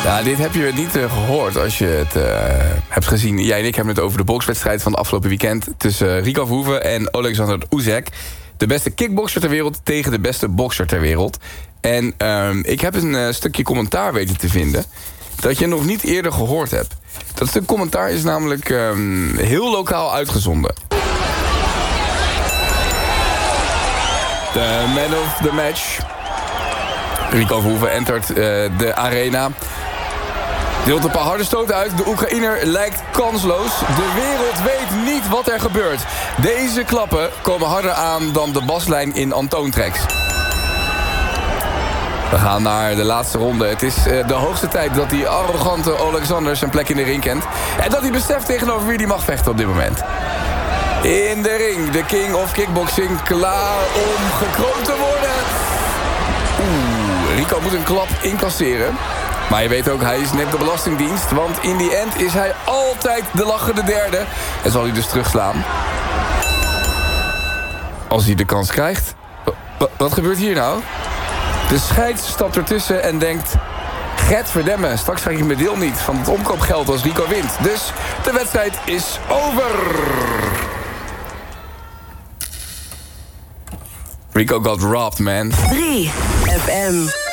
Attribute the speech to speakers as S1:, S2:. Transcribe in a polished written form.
S1: Nou, dit heb je niet gehoord als je het hebt gezien. Jij en ik hebben het over de bokswedstrijd van het afgelopen weekend... tussen Rico Verhoeven en Alexander Usyk. De beste kickbokser ter wereld tegen de beste bokser ter wereld. En ik heb een stukje commentaar weten te vinden... dat je nog niet eerder gehoord hebt. Dat stuk commentaar is namelijk heel lokaal uitgezonden. De man of the match... Rico Verhoeven entert de arena. Deelt een paar harde stoten uit. De Oekraïner lijkt kansloos. De wereld weet niet wat er gebeurt. Deze klappen komen harder aan dan de baslijn in Antoon-tracks. We gaan naar de laatste ronde. Het is de hoogste tijd dat die arrogante Alexander zijn plek in de ring kent. En dat hij beseft tegenover wie hij mag vechten op dit moment. In de ring, de king of kickboxing, klaar om gekroond te worden. Rico moet een klap incasseren. Maar je weet ook, hij is net de Belastingdienst. Want in die end is hij altijd de lachende derde. En zal hij dus terugslaan. Als hij de kans krijgt. Wat gebeurt hier nou? De scheids stapt ertussen en denkt... Gadverdamme, straks krijg ik mijn deel niet van het omkoopgeld als Rico wint. Dus de wedstrijd is over. Rico got robbed, man.
S2: 3FM.